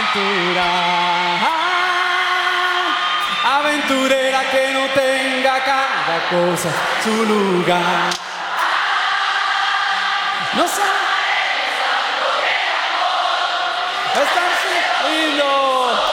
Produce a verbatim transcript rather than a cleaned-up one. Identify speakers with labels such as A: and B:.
A: aventura. Aventurera que no tenga cada cosa su lugar. No sabe